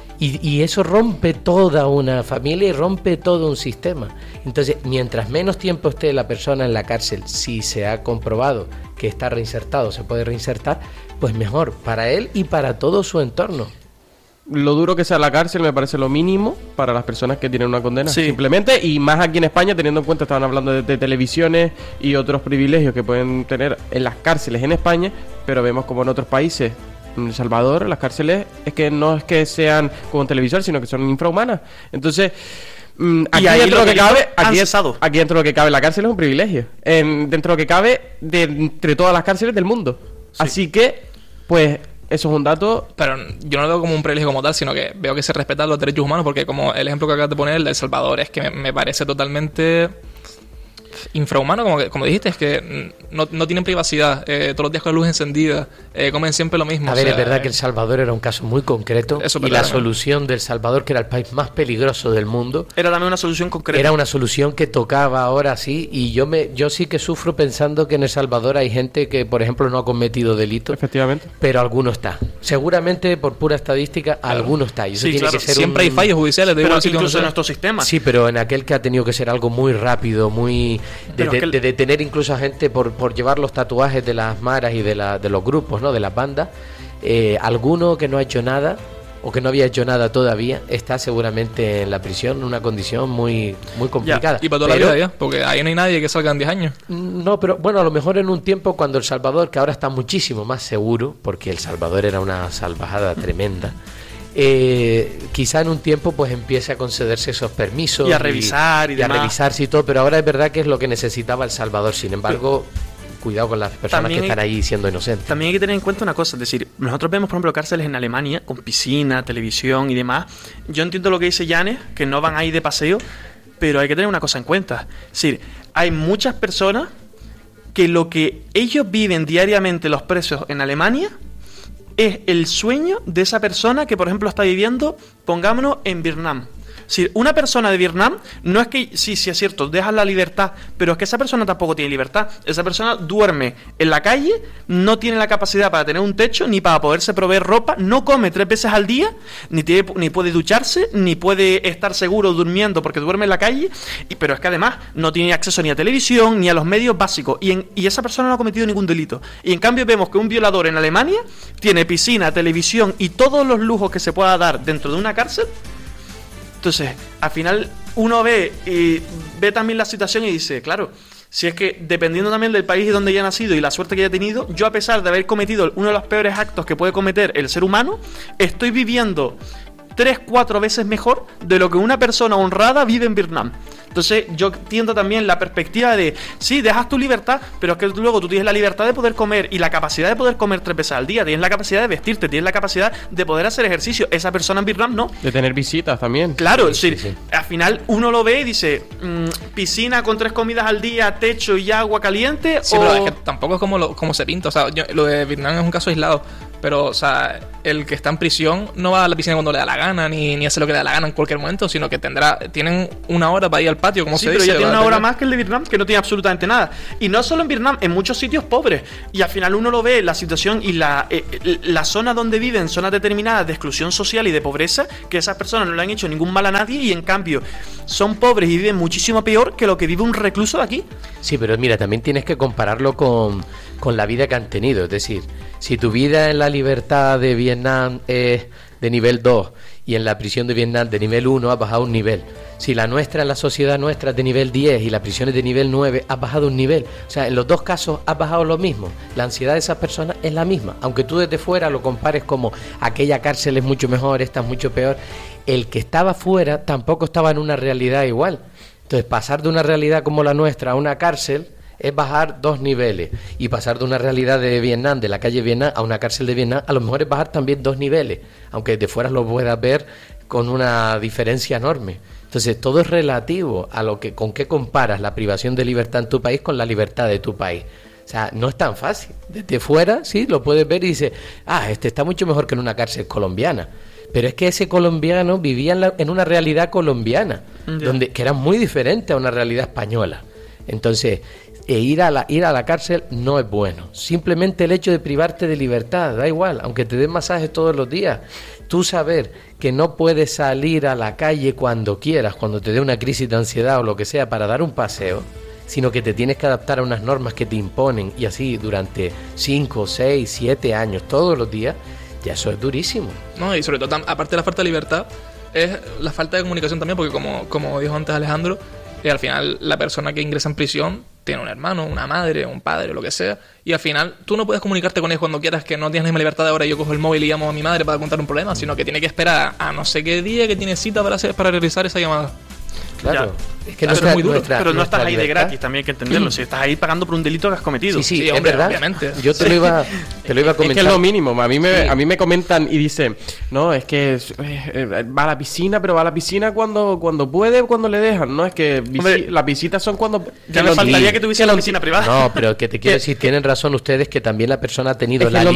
Y eso rompe toda una familia y rompe todo un sistema. Entonces, mientras menos tiempo esté la persona en la cárcel, si se ha comprobado que está reinsertado, se puede reinsertar, pues mejor para él y para todo su entorno. Lo duro que sea la cárcel me parece lo mínimo para las personas que tienen una condena, sí. Simplemente, y más aquí en España, teniendo en cuenta, estaban hablando de televisiones y otros privilegios que pueden tener en las cárceles en España, pero vemos como en otros países, en El Salvador, las cárceles es que no es que sean como un televisor, sino que son infrahumanas. Entonces, aquí dentro de lo que cabe, aquí dentro de lo que cabe, la cárcel es un privilegio. Dentro de lo que cabe entre todas las cárceles del mundo. Sí. Así que, pues, eso es un dato. Pero yo no lo veo como un privilegio como tal, sino que veo que se respetan los derechos humanos, porque como el ejemplo que acabas de poner, el de El Salvador, es que me parece totalmente infrahumano, como dijiste, es que no tienen privacidad, todos los días con la luz encendida, comen siempre lo mismo. A ver, es verdad que El Salvador era un caso muy concreto, y la solución de El Salvador, que era el país más peligroso del mundo, era también una solución concreta. Era una solución que tocaba ahora sí, y yo sí que sufro pensando que en El Salvador hay gente que, por ejemplo, no ha cometido delitos. Efectivamente. Pero alguno está. Seguramente, por pura estadística, alguno está. Y eso sí, tiene claro. Que ser siempre hay fallos judiciales, pero incluso en nuestro sistema. Sí, pero en aquel que ha tenido que ser algo muy rápido, muy de detener incluso a gente por llevar los tatuajes de las maras y de los grupos, ¿no? De las bandas. Alguno que no ha hecho nada o que no había hecho nada todavía está seguramente en la prisión en una condición muy muy complicada. Ya, y para toda la vida ya, porque ahí no hay nadie que salga en 10 años. No, pero bueno, a lo mejor en un tiempo cuando El Salvador, que ahora está muchísimo más seguro, porque El Salvador era una salvajada tremenda, quizá en un tiempo pues empiece a concederse esos permisos y a revisar y a revisarse y todo, pero ahora es verdad que es lo que necesitaba El Salvador. Sin embargo, cuidado con las personas que están ahí siendo inocentes. También hay que tener en cuenta una cosa, es decir, nosotros vemos por ejemplo cárceles en Alemania con piscina, televisión y demás. Yo entiendo lo que dice Janes, que no van ahí de paseo, pero hay que tener una cosa en cuenta, es decir, hay muchas personas que lo que ellos viven diariamente los presos en Alemania es el sueño de esa persona que, por ejemplo, está viviendo, pongámonos, en Vietnam. Si una persona de Vietnam, no es que, sí es cierto, dejas la libertad, pero es que esa persona tampoco tiene libertad. Esa persona duerme en la calle, no tiene la capacidad para tener un techo, ni para poderse proveer ropa, no come 3 veces al día, ni puede ducharse, ni puede estar seguro durmiendo porque duerme en la calle, pero es que además no tiene acceso ni a televisión, ni a los medios básicos, y esa persona no ha cometido ningún delito. Y en cambio vemos que un violador en Alemania tiene piscina, televisión y todos los lujos que se pueda dar dentro de una cárcel. Entonces, al final uno ve también la situación y dice, claro, si es que dependiendo también del país donde haya nacido y la suerte que haya tenido, yo a pesar de haber cometido uno de los peores actos que puede cometer el ser humano, estoy viviendo 3-4 veces mejor de lo que una persona honrada vive en Vietnam. Entonces yo entiendo también la perspectiva de, sí, dejas tu libertad, pero es que luego tú tienes la libertad de poder comer y la capacidad de poder comer 3 veces al día, tienes la capacidad de vestirte, tienes la capacidad de poder hacer ejercicio. Esa persona en Vietnam no. De tener visitas también. Claro, sí. Al final uno lo ve y dice, piscina con 3 comidas al día, techo y agua caliente. Sí, pero es que tampoco es como se pinta. O sea, lo de Vietnam es un caso aislado. Pero, o sea, el que está en prisión no va a la piscina cuando le da la gana, ni hace lo que le da la gana en cualquier momento, sino que tienen una hora para ir al patio, como se dice. Sí, pero ya tiene una hora más que el de Vietnam, que no tiene absolutamente nada. Y no solo en Vietnam, en muchos sitios pobres. Y al final uno lo ve, la situación y la zona donde viven, zonas determinadas de exclusión social y de pobreza, que esas personas no le han hecho ningún mal a nadie y en cambio son pobres y viven muchísimo peor que lo que vive un recluso de aquí. Sí, pero mira, también tienes que compararlo con la vida que han tenido. Es decir, si tu vida en la libertad de Vietnam es de nivel 2 y en la prisión de Vietnam de nivel 1, has bajado un nivel. Si la nuestra, en la sociedad nuestra, es de nivel 10 y la prisión es de nivel 9, has bajado un nivel. O sea, en los dos casos has bajado lo mismo. La ansiedad de esas personas es la misma. Aunque tú desde fuera lo compares como aquella cárcel es mucho mejor, esta es mucho peor, el que estaba fuera tampoco estaba en una realidad igual. Entonces, pasar de una realidad como la nuestra a una cárcel es bajar 2 niveles, y pasar de una realidad de Vietnam, de la calle Vietnam, a una cárcel de Vietnam, a lo mejor es bajar también 2 niveles, aunque de fuera lo puedas ver con una diferencia enorme. Entonces todo es relativo a con qué comparas la privación de libertad en tu país con la libertad de tu país. O sea, no es tan fácil. Desde fuera sí lo puedes ver y dices, este está mucho mejor que en una cárcel colombiana. Pero es que ese colombiano vivía en una realidad colombiana, que era muy diferente a una realidad española. Entonces, ir a la cárcel no es bueno. Simplemente el hecho de privarte de libertad, da igual, aunque te den masajes todos los días. Tú saber que no puedes salir a la calle cuando quieras, cuando te dé una crisis de ansiedad o lo que sea, para dar un paseo, sino que te tienes que adaptar a unas normas que te imponen, y así durante 5, 6, 7 años, todos los días, ya eso es durísimo. No, y sobre todo, aparte de la falta de libertad, es la falta de comunicación también, porque como dijo antes Alejandro, al final la persona que ingresa en prisión tiene un hermano, una madre, un padre, lo que sea, y al final tú no puedes comunicarte con ellos cuando quieras, que no tienes la misma libertad de ahora yo cojo el móvil y llamo a mi madre para contar un problema, sino que tiene que esperar a no sé qué día que tiene cita para realizar esa llamada. Claro, es que es muy duro, pero no estás ahí de gratis, también hay que entenderlo. Si estás ahí pagando por un delito que has cometido. Sí, es verdad. Obviamente. Yo te lo iba a comentar. Es que es lo mínimo. A mí me comentan y dicen, no, es que va a la piscina, pero va a la piscina cuando puede, cuando le dejan. No, es que las visitas son cuando... Ya me faltaría que tuviese la piscina privada. No, pero que te quiero decir, tienen razón ustedes, que también la persona ha tenido la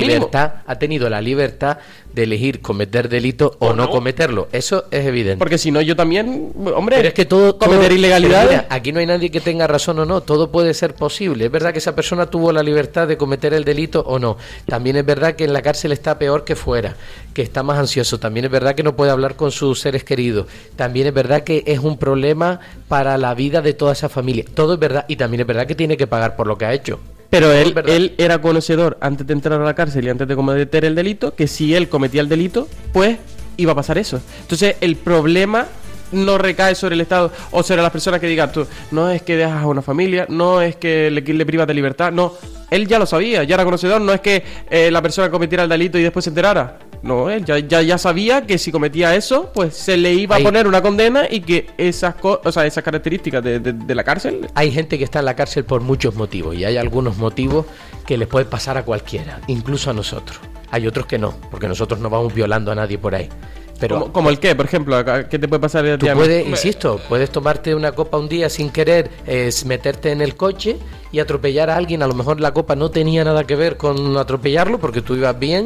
libertad de elegir cometer delito o no cometerlo. Eso es evidente. Porque si no, yo también, hombre, pero es que todo cometer ilegalidades. Mira, aquí no hay nadie que tenga razón o no, todo puede ser posible. Es verdad que esa persona tuvo la libertad de cometer el delito o no. También es verdad que en la cárcel está peor que fuera, que está más ansioso. También es verdad que no puede hablar con sus seres queridos. También es verdad que es un problema para la vida de toda esa familia. Todo es verdad, y también es verdad que tiene que pagar por lo que ha hecho. Pero él era conocedor antes de entrar a la cárcel y antes de cometer el delito, que si él cometía el delito, pues iba a pasar eso. Entonces el problema no recae sobre el Estado o sobre las personas que digan tú, no es que dejas a una familia, no es que le privas de libertad, no, él ya lo sabía, ya era conocedor, no es que la persona cometiera el delito y después se enterara. No, él ya sabía que si cometía eso, pues se le iba a poner una condena, y que esas características de la cárcel... Hay gente que está en la cárcel por muchos motivos, y hay algunos motivos que les puede pasar a cualquiera, incluso a nosotros. Hay otros que no, porque nosotros no vamos violando a nadie por ahí. Pero, ¿Como el qué, por ejemplo? ¿Qué te puede pasar? Tú puedes tomarte una copa un día sin querer, meterte en el coche y atropellar a alguien. A lo mejor la copa no tenía nada que ver con atropellarlo, porque tú ibas bien,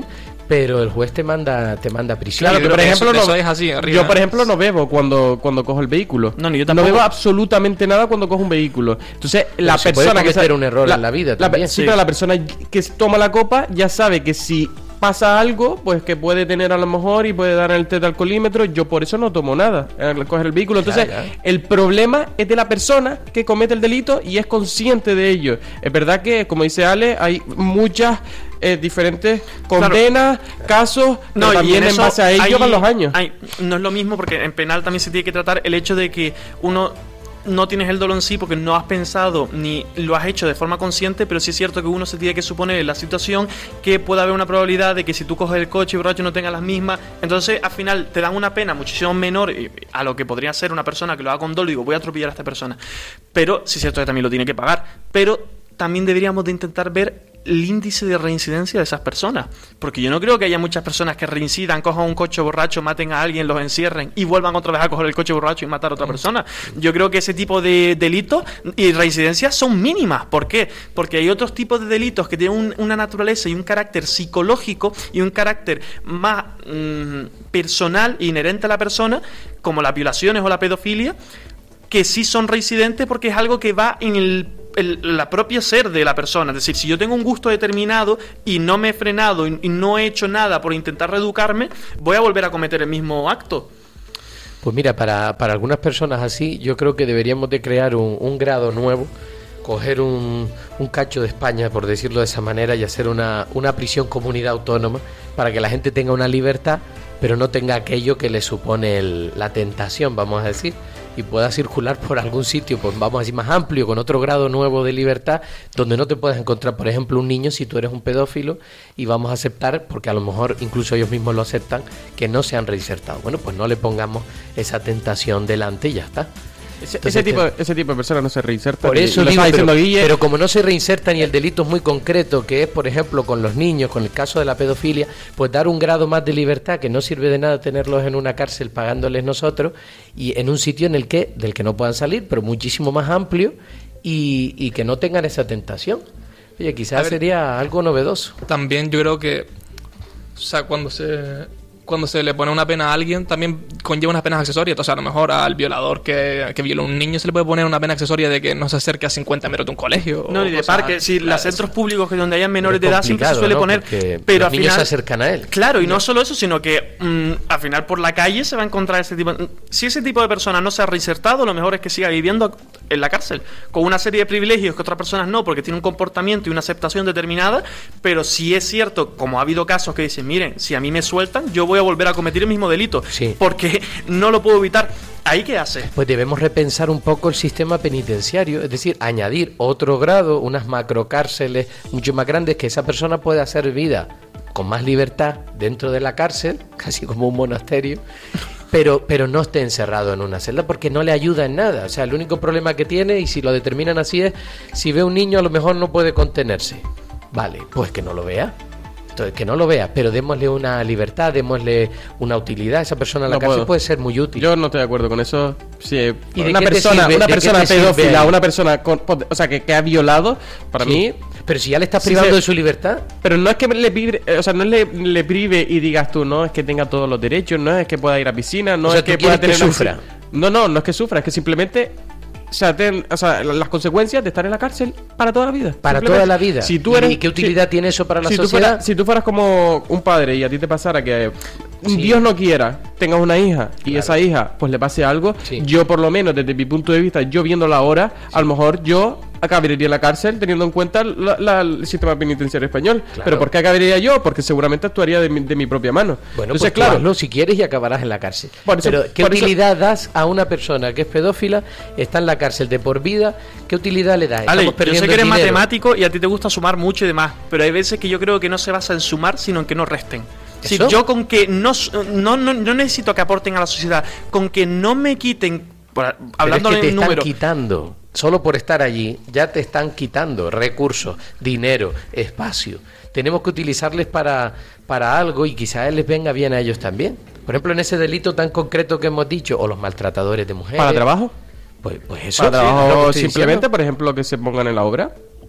pero el juez te manda a prisión. Claro, pero por ejemplo, eso es así, arriba. yo por ejemplo no bebo cuando cojo el vehículo. No, ni yo No tampoco. bebo absolutamente nada cuando cojo un vehículo. Entonces, Pero la se puede persona que cometer un error en la vida también. Sí, Sí. pero la persona que toma la copa ya sabe que si pasa algo, pues que puede tener a lo mejor y puede dar el test de alcoholímetro. Yo por eso no tomo nada al coger el vehículo. Entonces, Ya. el problema es de la persona que comete el delito y es consciente de ello. Es verdad que, como dice Ale, hay muchas diferentes condenas, casos, pero y también en eso base a ello van los años. No es lo mismo porque en penal también se tiene que tratar el hecho de que uno no tienes el dolo en sí porque no has pensado ni lo has hecho de forma consciente, pero sí es cierto que uno se tiene que suponer en la situación que puede haber una probabilidad de que si tú coges el coche y borracho no tengas las mismas, entonces al final te dan una pena muchísimo menor a lo que podría ser una persona que lo haga con dolo y digo voy a atropellar a esta persona, pero sí es cierto que también lo tiene que pagar, pero también deberíamos de intentar ver el índice de reincidencia de esas personas, porque yo no creo que haya muchas personas que reincidan, cojan un coche borracho, maten a alguien, los encierren y vuelvan otra vez a coger el coche borracho y matar a otra persona. Yo creo que ese tipo de delitos y reincidencias son mínimas. ¿Por qué? Porque hay otros tipos de delitos que tienen una naturaleza y un carácter psicológico y un carácter más personal e inherente a la persona, como las violaciones o la pedofilia, que sí son reincidentes porque es algo que va en la propia ser de la persona. Es decir, si yo tengo un gusto determinado y no me he frenado y no he hecho nada por intentar reeducarme, voy a volver a cometer el mismo acto. Pues mira, para algunas personas así, yo creo que deberíamos de crear un grado nuevo, coger un cacho de España, por decirlo de esa manera, y hacer una prisión comunidad autónoma para que la gente tenga una libertad, pero no tenga aquello que le supone la tentación, vamos a decir, y pueda circular por algún sitio, pues vamos a decir, más amplio, con otro grado nuevo de libertad, donde no te puedas encontrar, por ejemplo, un niño si tú eres un pedófilo, y vamos a aceptar, porque a lo mejor incluso ellos mismos lo aceptan, que no se han reinsertado. Bueno, pues no le pongamos esa tentación delante y ya está. Ese tipo de personas no se reinsertan. Por eso y lo digo, está diciendo Guille. pero como no se reinsertan y el delito es muy concreto, que es, por ejemplo, con los niños, con el caso de la pedofilia, pues dar un grado más de libertad, que no sirve de nada tenerlos en una cárcel pagándoles nosotros, y en un sitio del que no puedan salir, pero muchísimo más amplio, y que no tengan esa tentación. Oye, quizás sería algo novedoso. También yo creo que, o sea, cuando se le pone una pena a alguien, también conlleva unas penas accesorias. Entonces, a lo mejor al violador que violó a un niño se le puede poner una pena accesoria de que no se acerque a 50 metros de un colegio. No, ni de cosas- parque. Si claro, los centros públicos que donde hayan menores de Pero edad siempre se complicado, suele ¿no? poner. Porque Pero los al niños final se acercan a él. Claro, y no solo eso, sino que al final por la calle se va a encontrar ese tipo. Si ese tipo de persona no se ha reinsertado, lo mejor es que siga viviendo en la cárcel, con una serie de privilegios que otras personas no, porque tiene un comportamiento y una aceptación determinada. Pero si es cierto, como ha habido casos que dicen, miren, si a mí me sueltan, yo voy a volver a cometer el mismo delito, Sí. porque no lo puedo evitar. ¿Ahí qué hace? Pues debemos repensar un poco el sistema penitenciario, es decir, añadir otro grado, unas macrocárceles mucho más grandes, que esa persona pueda hacer vida con más libertad dentro de la cárcel, casi como un monasterio, pero no esté encerrado en una celda, porque no le ayuda en nada. O sea, el único problema que tiene, y si lo determinan así, es si ve un niño a lo mejor no puede contenerse. Vale, pues que no lo vea. Entonces, que no lo vea, pero démosle una libertad, démosle una utilidad. Esa persona en la No cárcel puedo. puede ser muy útil. Yo no estoy de acuerdo con eso. Sí, ¿Y de una qué te persona, sirve? una ¿De qué persona te sirve pedófila, ahí? una persona o sea, que ha violado, para Sí. mí. Pero si ya le estás Sí, privando sí. de su libertad. Pero no es que le prive, o sea, no le prive y digas tú, no es que tenga todos los derechos, no es que pueda ir a piscina, no O sea, es que ¿tú pueda quieres tener que una- sufra? No es que sufra, es que simplemente o sea, las consecuencias de estar en la cárcel para toda la vida. Para Simplemente. toda la vida. Si tú eres, ¿Y qué utilidad tiene eso para la si sociedad? si tú fueras como un padre y a ti te pasara que Sí. Dios no quiera, tengas una hija y Claro. esa hija pues le pase algo, Sí. yo por lo menos desde mi punto de vista, yo viéndola ahora, a lo mejor yo acabaría en la cárcel teniendo en cuenta el sistema penitenciario español. Claro. Pero ¿por qué acabaría yo? Porque seguramente actuaría de mi propia mano. Bueno, Entonces, pues claro, hazlo si quieres y acabarás en la cárcel. Por eso- Pero ¿qué por eso- utilidad das a una persona que es pedófila, está en la cárcel de por vida? ¿Qué utilidad le das? Ale, Estamos yo sé perdiendo que eres el dinero. matemático y a ti te gusta sumar mucho y demás, pero hay veces que yo creo que no se basa en sumar, sino en que no resten. Si ¿Eso? yo con que no necesito que aporten a la sociedad, con que no me quiten, hablando Pero es que te en están números, quitando, solo por estar allí, ya te están quitando recursos, dinero, espacio. Tenemos que utilizarles para algo y quizás les venga bien a ellos también. Por ejemplo, en ese delito tan concreto que hemos dicho, o los maltratadores de mujeres. para trabajo, Pues eso. para sí, es lo que trabajo estoy simplemente, diciendo. por ejemplo, que se pongan en la obra.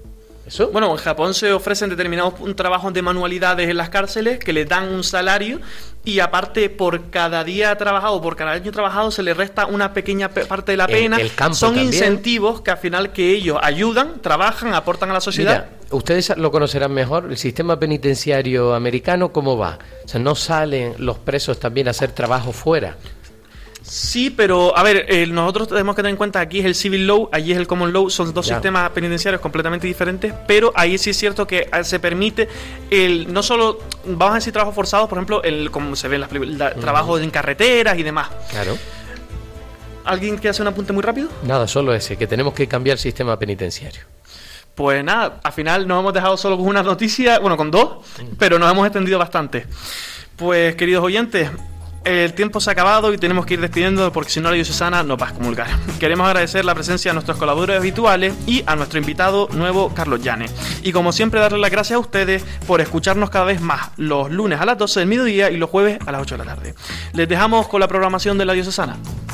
¿Eso? Bueno, en Japón se ofrecen determinados trabajos de manualidades en las cárceles que les dan un salario y aparte por cada día trabajado, por cada año trabajado se les resta una pequeña parte de la pena. El campo son también. Incentivos que al final que ellos ayudan, trabajan, aportan a la sociedad. Mira, ustedes lo conocerán mejor, el sistema penitenciario americano, ¿cómo va? O sea, ¿no salen los presos también a hacer trabajo fuera? Sí, pero a ver, nosotros tenemos que tener en cuenta que aquí es el Civil Law, allí es el Common Law, son dos sistemas penitenciarios completamente diferentes, pero ahí sí es cierto que se permite no solo, vamos a decir trabajo forzado, por ejemplo, como se ve en las películas, trabajo en carreteras y demás. Claro. ¿Alguien quiere hacer un apunte muy rápido? Nada, solo ese, que tenemos que cambiar el sistema penitenciario. Pues nada, al final nos hemos dejado solo con una noticia, bueno, con dos, pero nos hemos extendido bastante. Pues, queridos oyentes, el tiempo se ha acabado y tenemos que ir despidiendo porque si no la diocesana nos va a excomulgar. Queremos agradecer la presencia de nuestros colaboradores habituales y a nuestro invitado nuevo, Carlos Llanes. Y como siempre, darle las gracias a ustedes por escucharnos cada vez más los lunes a las 12 del mediodía y los jueves a las 8 de la tarde. Les dejamos con la programación de la diocesana.